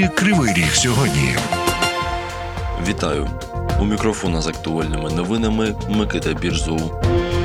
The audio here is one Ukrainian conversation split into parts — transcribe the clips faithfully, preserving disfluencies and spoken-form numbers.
Кривий Ріг сьогодні. Вітаю! У мікрофона з актуальними новинами Микита Бірзов.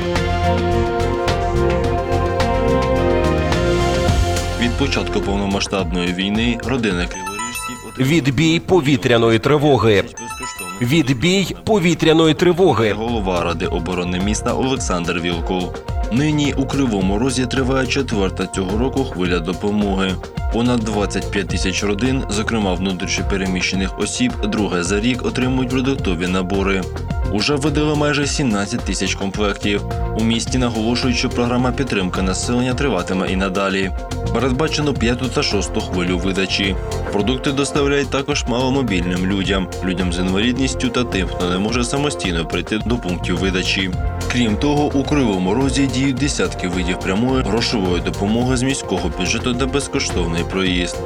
Від початку повномасштабної війни родина криворіжців... Відбій повітряної тривоги. Відбій повітряної тривоги. Голова Ради оборони міста Олександр Вілкул. Нині у Кривому Розі триває четверта цього року хвиля допомоги. Понад двадцять п'ять тисяч родин, зокрема внутрішньопереміщених осіб, друге за рік отримують продуктові набори. Уже видали майже сімнадцять тисяч комплектів. У місті наголошують, що програма підтримки населення триватиме і надалі. Передбачено п'яту та шосту хвилю видачі. Продукти доставляють також маломобільним людям, людям з інвалідністю та тим, хто не може самостійно прийти до пунктів видачі. Крім того, у Кривому Розі діють десятки видів прямої грошової допомоги з міського бюджету та безкоштовний проїзд.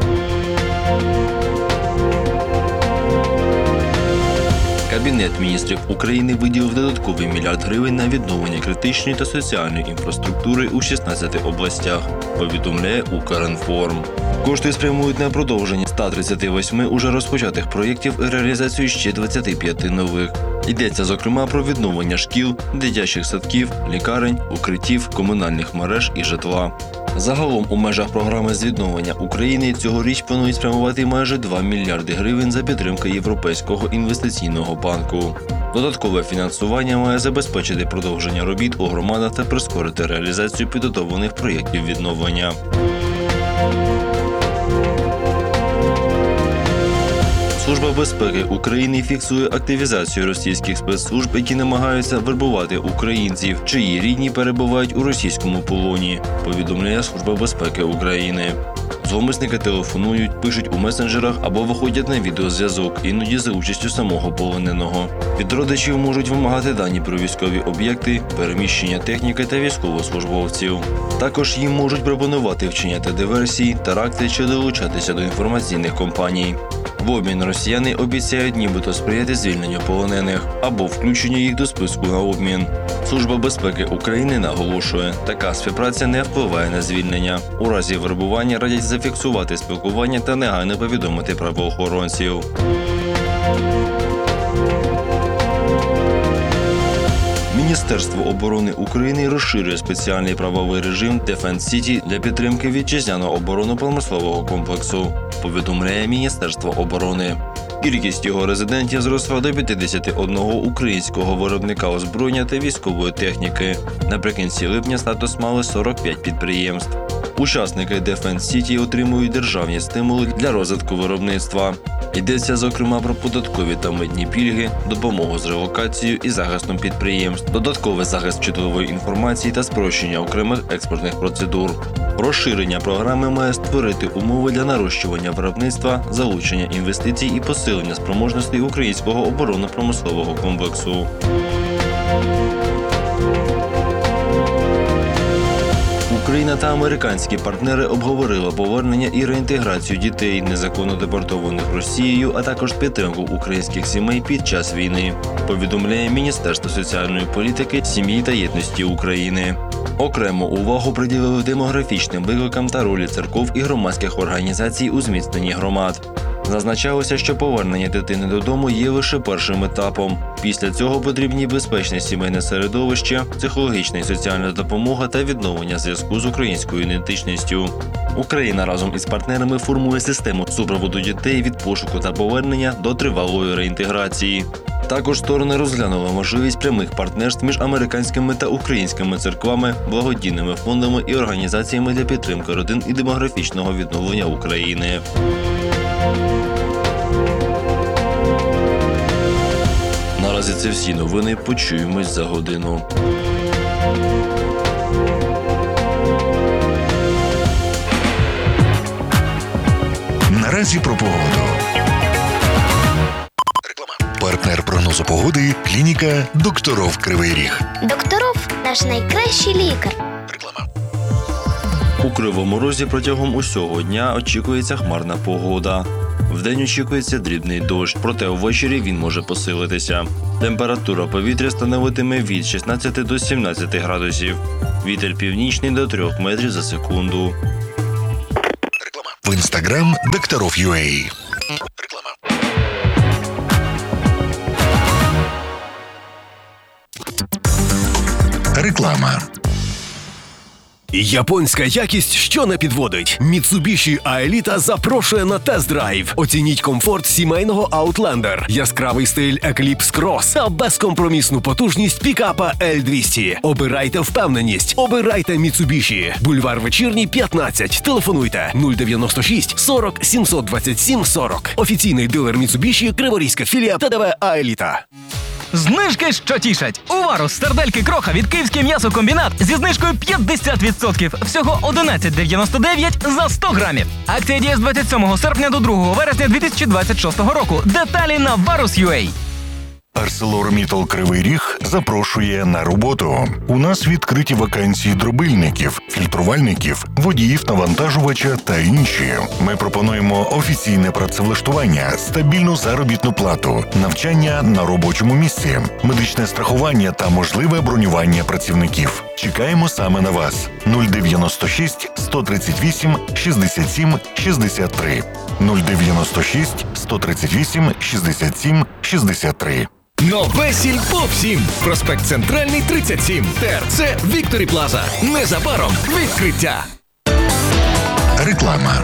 Кабінет міністрів України виділив додатковий мільярд гривень на відновлення критичної та соціальної інфраструктури у шістнадцяти областях, повідомляє Укрінформ. Кошти спрямують на продовження ста тридцяти восьми уже розпочатих проєктів і реалізацію ще двадцяти п'яти нових. Йдеться, зокрема, про відновлення шкіл, дитячих садків, лікарень, укриттів, комунальних мереж і житла. Загалом у межах програми з відновлення України цьогоріч планують спрямувати майже два мільярди гривень за підтримки Європейського інвестиційного банку. Додаткове фінансування має забезпечити продовження робіт у громадах та прискорити реалізацію підготовлених проєктів відновлення. Служба безпеки України фіксує активізацію російських спецслужб, які намагаються вербувати українців, чиї рідні перебувають у російському полоні, повідомляє Служба безпеки України. Зловмисники телефонують, пишуть у месенджерах або виходять на відеозв'язок, іноді за участю самого полоненого. Від родичів можуть вимагати дані про військові об'єкти, переміщення техніки та військовослужбовців. Також їм можуть пропонувати вчиняти диверсії, теракти чи долучатися до інформаційних кампаній. В обмін росіяни обіцяють нібито сприяти звільненню полонених або включенню їх до списку на обмін. Служба безпеки України наголошує, така співпраця не впливає на звільнення. У разі вербування радять зафіксувати спілкування та негайно повідомити правоохоронців. Міністерство оборони України розширює спеціальний правовий режим Defense City для підтримки вітчизняного оборонно-промислового комплексу, повідомляє Міністерство оборони. Кількість його резидентів зросла до п'ятдесят один українського виробника озброєння та військової техніки. Наприкінці липня статус мали сорок п'ять підприємств. Учасники Defense City отримують державні стимули для розвитку виробництва. Йдеться, зокрема, про податкові та митні пільги, допомогу з релокацією і захистом підприємств, додатковий захист чутливої інформації та спрощення окремих експортних процедур. Розширення програми має створити умови для нарощування виробництва, залучення інвестицій і посилення спроможностей українського оборонно-промислового комплексу. Україна та американські партнери обговорили повернення і реінтеграцію дітей, незаконно депортованих Росією, а також підтримку українських сімей під час війни, повідомляє Міністерство соціальної політики, сім'ї та єдності України. Окрему увагу приділили демографічним викликам та ролі церков і громадських організацій у зміцненні громад. Зазначалося, що повернення дитини додому є лише першим етапом. Після цього потрібні безпечне сімейне середовище, психологічна і соціальна допомога та відновлення зв'язку з українською ідентичністю. Україна разом із партнерами формує систему супроводу дітей від пошуку та повернення до тривалої реінтеграції. Також сторони розглянули можливість прямих партнерств між американськими та українськими церквами, благодійними фондами і організаціями для підтримки родин і демографічного відновлення України. Наразі це всі новини. Почуємось за годину. Наразі про погоду. Партнер прогнозу погоди – клініка «Докторов Кривий Ріг». Докторов – наш найкращий лікар. У Кривому Розі протягом усього дня очікується хмарна погода. Вдень очікується дрібний дощ, проте ввечері він може посилитися. Температура повітря становитиме від шістнадцяти до сімнадцяти градусів. Вітер північний до трьох метрів за секунду. В інстаграм Докторов.ua. Реклама. Японська якість, що не підводить. Mitsubishi А-еліта запрошує на тест-драйв. Оцініть комфорт сімейного Outlander, яскравий стиль Eclipse Cross та безкомпромісну потужність пікапа Ель двісті. Обирайте впевненість. Обирайте Mitsubishi. Бульвар Вечірній, п'ятнадцять. Телефонуйте нуль дев'яносто шість сорок сімсот двадцять сім сорок. Офіційний дилер Mitsubishi, Криворізька філія ТДВ А-еліта. Знижки, що тішать. У Варус сердельки кроха від Київський м'ясокомбінат зі знижкою п'ятдесят відсотків. Всього одинадцять дев'яносто дев'ять за сто грамів. Акція діє з двадцять сьомого серпня до другого вересня дві тисячі двадцять шостого року. Деталі на варус крапка ю а. ArcelorMittal Кривий Ріг запрошує на роботу. У нас відкриті вакансії дробильників, фільтрувальників, водіїв навантажувача та інші. Ми пропонуємо офіційне працевлаштування, стабільну заробітну плату, навчання на робочому місці, медичне страхування та можливе бронювання працівників. Чекаємо саме на вас. нуль дев'яносто шість сто тридцять вісім шістдесят сім шістдесят три. нуль дев'яносто шість сто тридцять вісім шістдесят сім шістдесят три. Нове сільпо всім. Проспект Центральний, тридцять сім. ТРЦ Вікторі Плаза. Незабаром відкриття. Реклама.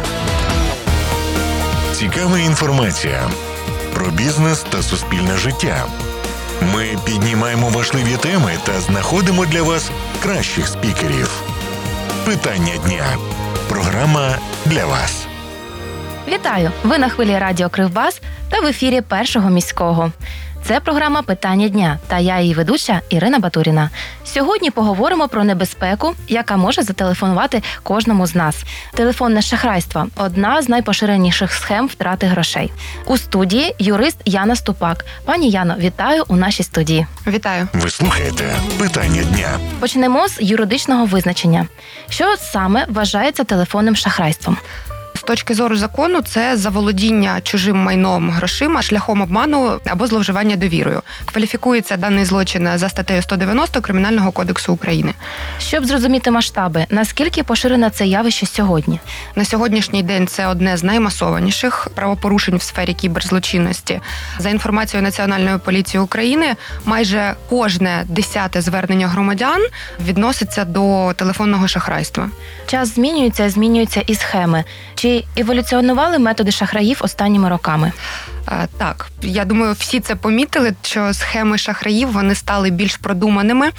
Цікава інформація про бізнес та суспільне життя. Ми піднімаємо важливі теми та знаходимо для вас кращих спікерів. Питання дня. Програма для вас. Вітаю! Ви на хвилі радіо Кривбас та в ефірі Першого міського. Це програма «Питання дня» та я її ведуча Ірина Батуріна. Сьогодні поговоримо про небезпеку, яка може зателефонувати кожному з нас. Телефонне шахрайство – одна з найпоширеніших схем втрати грошей. У студії юрист Яна Ступак. Пані Яно, вітаю у нашій студії. Вітаю. Ви слухаєте «Питання дня». Почнемо з юридичного визначення. Що саме вважається телефонним шахрайством? З точки зору закону, це заволодіння чужим майном, грошима шляхом обману або зловживання довірою. Кваліфікується даний злочин за статтею сто дев'яносто Кримінального кодексу України. Щоб зрозуміти масштаби, наскільки поширене це явище сьогодні? На сьогоднішній день це одне з наймасованіших правопорушень в сфері кіберзлочинності. За інформацією Національної поліції України, майже кожне десяте звернення громадян відноситься до телефонного шахрайства. Час змінюється, змінюються і схеми. Чи еволюціонували методи шахраїв останніми роками? Так, я думаю, всі це помітили, що схеми шахраїв, вони стали більш продуманими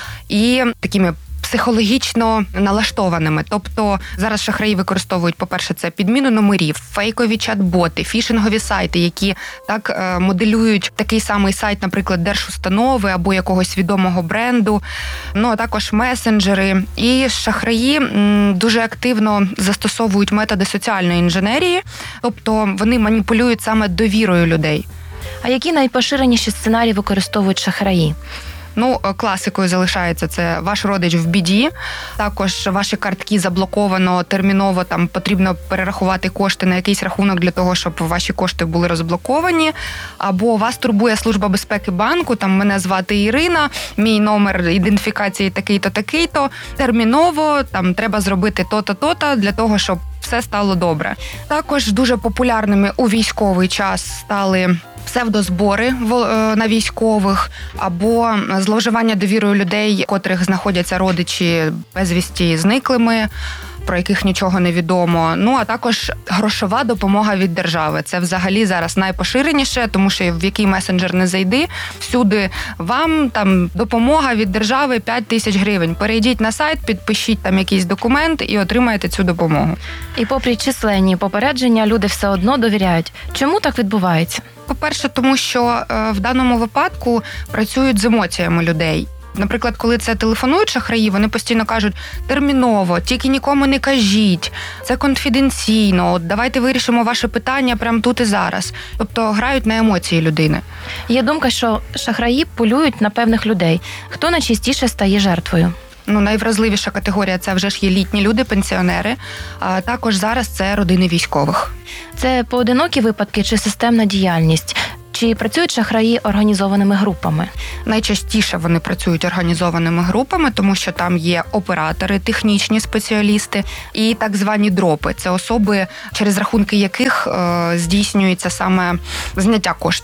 і такими психологічно налаштованими. Тобто зараз шахраї використовують, по-перше, це підміну номерів, фейкові чат-боти, фішингові сайти, які так моделюють такий самий сайт, наприклад, держустанови або якогось відомого бренду, ну а також месенджери. І шахраї дуже активно застосовують методи соціальної інженерії, тобто вони маніпулюють саме довірою людей. А які найпоширеніші сценарії використовують шахраї? Ну, класикою залишається це ваш родич в біді, також ваші картки заблоковано, терміново там потрібно перерахувати кошти на якийсь рахунок для того, щоб ваші кошти були розблоковані, або вас турбує Служба безпеки банку, там мене звати Ірина, мій номер ідентифікації такий-то, такий-то, терміново там треба зробити то-то, то-то для того, щоб все стало добре. Також дуже популярними у військовий час стали псевдозбори на військових або зловживання довірою людей, котрих знаходяться родичі безвісті зниклими, про яких нічого не відомо. Ну, а також грошова допомога від держави. Це взагалі зараз найпоширеніше, тому що в який месенджер не зайди, всюди вам там допомога від держави п'ять тисяч гривень. Перейдіть на сайт, підпишіть там якийсь документ і отримаєте цю допомогу. І попри численні попередження, люди все одно довіряють. Чому так відбувається? По-перше, тому що в даному випадку працюють з емоціями людей. Наприклад, коли це телефонують шахраї, вони постійно кажуть терміново, тільки нікому не кажіть, це конфіденційно, от давайте вирішимо ваше питання прямо тут і зараз. Тобто грають на емоції людини. Є думка, що шахраї полюють на певних людей. Хто найчастіше стає жертвою? Ну, найвразливіша категорія – це вже ж є літні люди, пенсіонери, а також зараз це родини військових. Це поодинокі випадки чи системна діяльність? Чи працюють шахраї організованими групами? Найчастіше вони працюють організованими групами, тому що там є оператори, технічні спеціалісти і так звані дропи. Це особи, через рахунки яких е, здійснюється саме зняття коштів.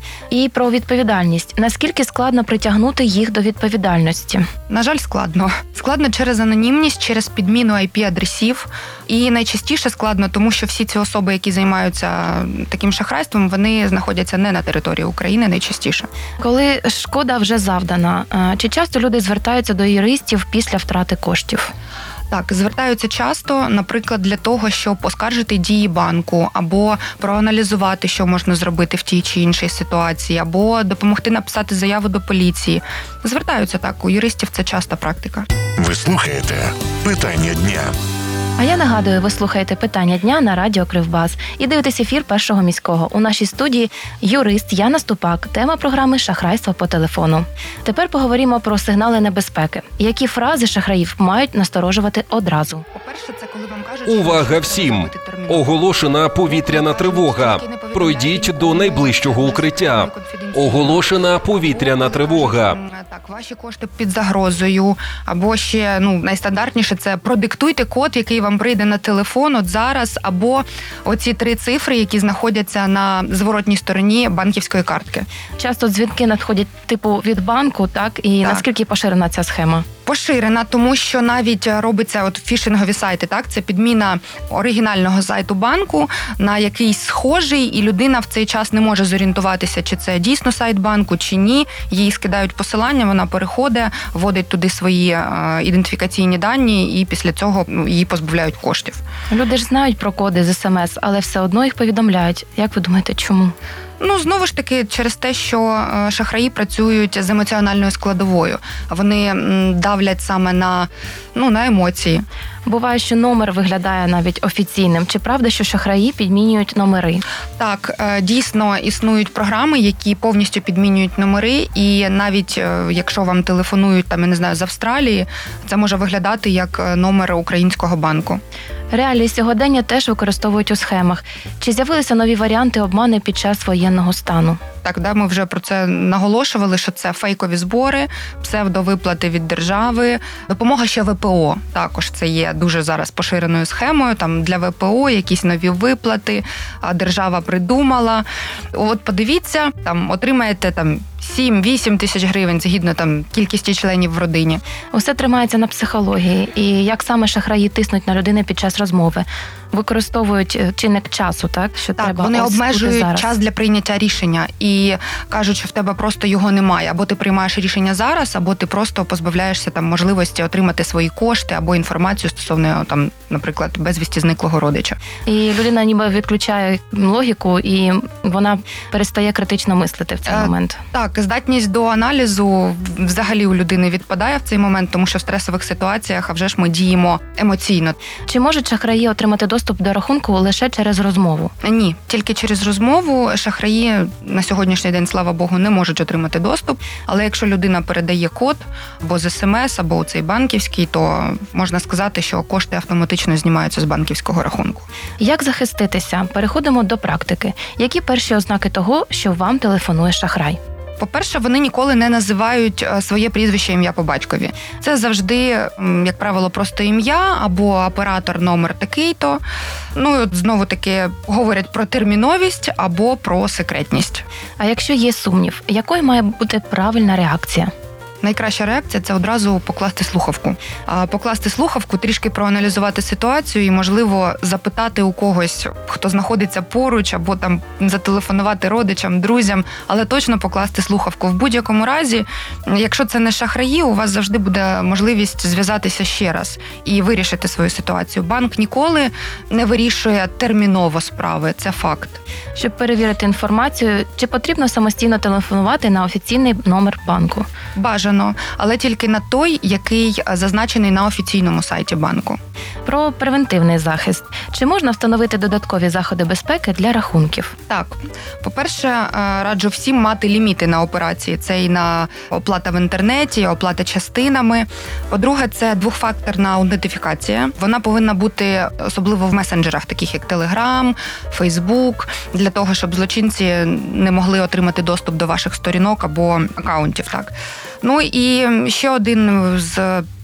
І про відповідальність. Наскільки складно притягнути їх до відповідальності? На жаль, складно. Складно через анонімність, через підміну ай пі-адресів. І найчастіше складно, тому що всі ці особи, які займаються таким шахрайством, вони знаходяться не на території України найчастіше. Коли шкода вже завдана, чи часто люди звертаються до юристів після втрати коштів? Так, звертаються часто, наприклад, для того, щоб оскаржити дії банку, або проаналізувати, що можна зробити в тій чи іншій ситуації, або допомогти написати заяву до поліції. Звертаються так, у юристів це часта практика. Ви слухаєте «Питання дня». А я нагадую, ви слухаєте «Питання дня» на радіо Кривбас і дивитесь ефір Першого міського. У нашій студії юрист Яна Ступак. Тема програми «Шахрайство по телефону». Тепер поговоримо про сигнали небезпеки. Які фрази шахраїв мають насторожувати одразу? По-перше, це коли вам кажуть, Увага всім! Оголошена повітряна тривога. Пройдіть до найближчого укриття. Оголошена повітряна тривога. Так, ваші кошти під загрозою. Або ще, ну, найстандартніше, це продиктуйте код, який вам прийде на телефон от зараз, або оці три цифри, які знаходяться на зворотній стороні банківської картки. Часто дзвінки надходять типу від банку, так? І Так. наскільки поширена ця схема? Поширена, тому що навіть робиться от фішингові сайти, так, це підміна оригінального сайту банку на якийсь схожий, і людина в цей час не може зорієнтуватися, чи це дійсно сайт банку, чи ні. Їй скидають посилання, вона переходить, вводить туди свої е, ідентифікаційні дані, і після цього ну, її позбавляють коштів. Люди ж знають про коди з смс, але все одно їх повідомляють. Як ви думаєте, чому? Ну, знову ж таки, через те, що шахраї працюють з емоціональною складовою. Вони давлять саме на, ну, на емоції. Буває, що номер виглядає навіть офіційним. Чи правда, що шахраї підмінюють номери? Так, дійсно існують програми, які повністю підмінюють номери, і навіть якщо вам телефонують, там, я не знаю, з Австралії, це може виглядати як номер українського банку. Реалії сьогодення теж використовують у схемах. Чи з'явилися нові варіанти обману під час воєнного стану? Так, да, ми вже про це наголошували, що це фейкові збори, псевдовиплати від держави, допомога ще ве пе о. Також це є дуже зараз поширеною схемою. Там для ве пе о якісь нові виплати, а держава придумала. От подивіться, там отримаєте там сім-вісім тисяч гривень згідно там кількості членів в родині. Усе тримається на психології. І як саме шахраї тиснуть на людину під час розмови? Використовують чинник часу, так? Що так, треба вони ось обмежують зараз. час для прийняття рішення і кажуть, що в тебе просто його немає. Або ти приймаєш рішення зараз, або ти просто позбавляєшся там можливості отримати свої кошти або інформацію стосовно там, наприклад, безвісті зниклого родича. І людина ніби відключає логіку, і вона перестає критично мислити в цей е, момент. Так, здатність до аналізу взагалі у людини відпадає в цей момент, тому що в стресових ситуаціях, а вже ж ми діємо емоційно. Чи можуть шахраї отримати доступ до рахунку лише через розмову? Ні, тільки через розмову. Шахраї на сьогоднішній день, слава Богу, не можуть отримати доступ, але якщо людина передає код або з смс, або у цей банківський, то можна сказати, що кошти автоматично знімаються з банківського рахунку. Як захиститися? Переходимо до практики. Які перші ознаки того, що вам телефонує шахрай? По-перше, вони ніколи не називають своє прізвище, ім'я по батькові. Це завжди, як правило, просто ім'я або оператор номер такий-то. Ну, і от знову-таки говорять про терміновість або про секретність. А якщо є сумнів, якою має бути правильна реакція? Найкраща реакція – це одразу покласти слухавку. А покласти слухавку, трішки проаналізувати ситуацію і, можливо, запитати у когось, хто знаходиться поруч, або там зателефонувати родичам, друзям, але точно покласти слухавку. В будь-якому разі, якщо це не шахраї, у вас завжди буде можливість зв'язатися ще раз і вирішити свою ситуацію. Банк ніколи не вирішує терміново справи, це факт. Щоб перевірити інформацію, чи потрібно самостійно телефонувати на офіційний номер банку? Бажано, але тільки на той, який зазначений на офіційному сайті банку. Про превентивний захист. Чи можна встановити додаткові заходи безпеки для рахунків? Так. По-перше, раджу всім мати ліміти на операції. Це і на оплата в інтернеті, оплата частинами. По-друге, це двохфакторна аутентифікація. Вона повинна бути особливо в месенджерах, таких як Telegram, Facebook, для того, щоб злочинці не могли отримати доступ до ваших сторінок або акаунтів. Так. Ну і ще один з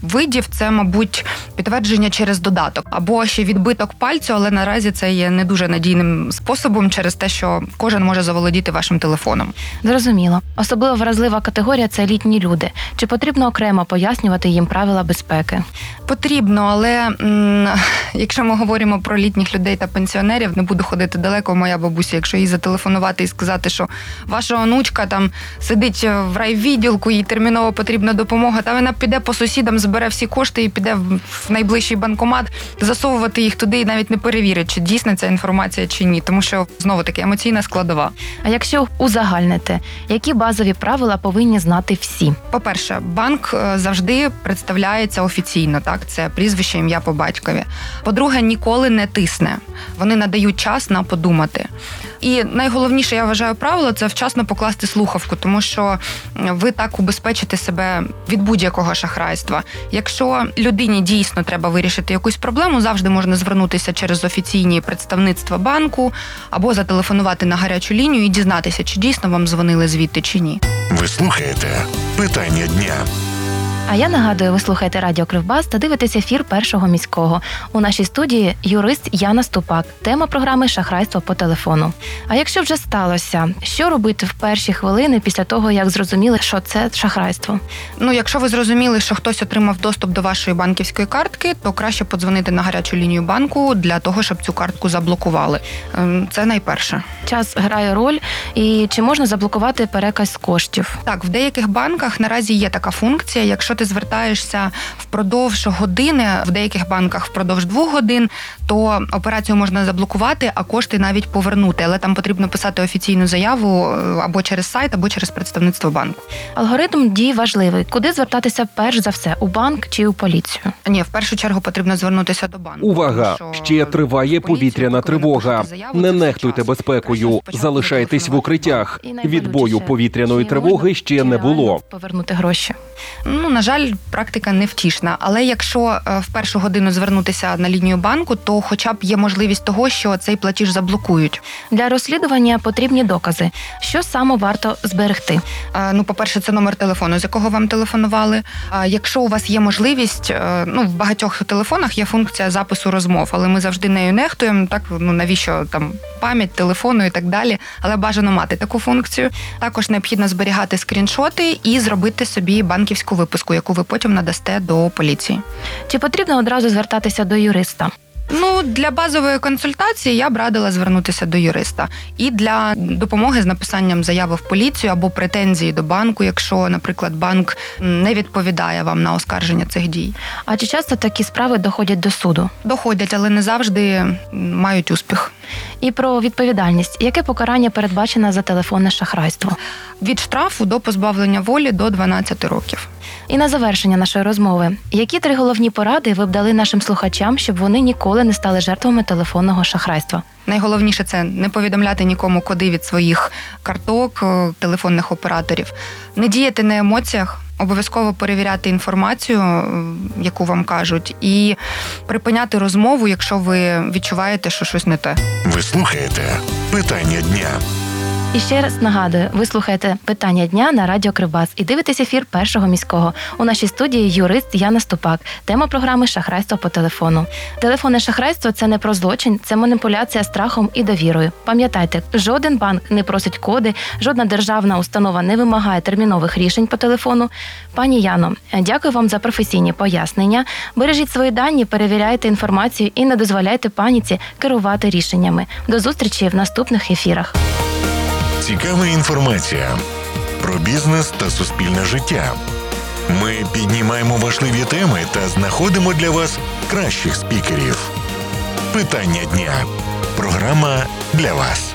видів це, мабуть, підтвердження через додаток або ще відбиток пальцю, але наразі це є не дуже надійним способом через те, що кожен може заволодіти вашим телефоном. Зрозуміло. Особливо вразлива категорія – це літні люди. Чи потрібно окремо пояснювати їм правила безпеки? Потрібно, але м- якщо ми говоримо про літніх людей та пенсіонерів, не буду ходити далеко, моя бабуся, якщо їй зателефонувати і сказати, що ваша онучка там сидить в райвідділку, їй терміново потрібна допомога, та вона піде по сусідам, збере всі кошти і піде в найближчий банкомат, засовувати їх туди і навіть не перевірить, чи дійсна ця інформація чи ні, тому що, знову-таки, емоційна складова. А якщо узагальнити, які базові правила повинні знати всі? По-перше, банк завжди представляється офіційно, так, це прізвище, ім'я по батькові. По-друге, ніколи не тисне. Вони надають час на подумати. І найголовніше, я вважаю, правило – це вчасно покласти слухавку, тому що ви так убезпечите себе від будь-якого шахрайства. Якщо людині дійсно треба вирішити якусь проблему, завжди можна звернутися через офіційні представництва банку або зателефонувати на гарячу лінію і дізнатися, чи дійсно вам дзвонили звідти, чи ні. Ви слухаєте «Питання дня». А я нагадую, ви слухаєте Радіо Кривбас та дивитесь ефір Першого міського. У нашій студії юрист Яна Ступак. Тема програми «Шахрайство по телефону». А якщо вже сталося, що робити в перші хвилини після того, як зрозуміли, що це шахрайство? Ну, якщо ви зрозуміли, що хтось отримав доступ до вашої банківської картки, то краще подзвонити на гарячу лінію банку для того, щоб цю картку заблокували. Це найперше. Час грає роль, і чи можна заблокувати переказ коштів? Так, в деяких банках наразі є така функція. Якщо ти звертаєшся впродовж години, в деяких банках впродовж двох годин, то операцію можна заблокувати, а кошти навіть повернути. Але там потрібно писати офіційну заяву або через сайт, або через представництво банку. Алгоритм дій важливий. Куди звертатися перш за все? У банк чи у поліцію? Ні, в першу чергу потрібно звернутися до банку. Увага! Ще триває повітряна тривога. Не нехтуйте безпекою. Залишайтесь в укриттях. Відбою повітряної тривоги ще не було. Повернути гроші. Ну, на жаль, практика невтішна. Але якщо в першу годину звернутися на лінію банку, то хоча б є можливість того, що цей платіж заблокують. Для розслідування потрібні докази. Що саме варто зберегти? Ну, по-перше, це номер телефону, з якого вам телефонували. Якщо у вас є можливість, ну, в багатьох телефонах є функція запису розмов, але ми завжди нею нехтуємо, так, ну, навіщо там пам'ять телефону і так далі, але бажано мати таку функцію. Також необхідно зберігати скріншоти і зробити собі банківську виписку, яку ви потім надасте до поліції. Чи потрібно одразу звертатися до юриста? Ну, для базової консультації я б радила звернутися до юриста. І для допомоги з написанням заяви в поліцію або претензії до банку, якщо, наприклад, банк не відповідає вам на оскарження цих дій. А чи часто такі справи доходять до суду? Доходять, але не завжди мають успіх. І про відповідальність. Яке покарання передбачено за телефонне шахрайство? Від штрафу до позбавлення волі до дванадцяти років. І на завершення нашої розмови. Які три головні поради ви б дали нашим слухачам, щоб вони ніколи не стали жертвами телефонного шахрайства? Найголовніше – це не повідомляти нікому коди від своїх карток, телефонних операторів. Не діяти на емоціях, обов'язково перевіряти інформацію, яку вам кажуть, і припиняти розмову, якщо ви відчуваєте, що щось не те. Ви слухаєте «Питання дня». І ще раз нагадую, ви слухаєте «Питання дня» на Радіо Кривбас і дивитесь ефір Першого міського. У нашій студії юрист Яна Ступак. Тема програми «Шахрайство по телефону». Телефонне шахрайство – це не про злочин, це маніпуляція страхом і довірою. Пам'ятайте, жоден банк не просить коди, жодна державна установа не вимагає термінових рішень по телефону. Пані Яно, дякую вам за професійні пояснення. Бережіть свої дані, перевіряйте інформацію і не дозволяйте паніці керувати рішеннями. До зустрічі в наступних ефірах. Цікава інформація про бізнес та суспільне життя. Ми піднімаємо важливі теми та знаходимо для вас кращих спікерів. «Питання дня» – програма для вас.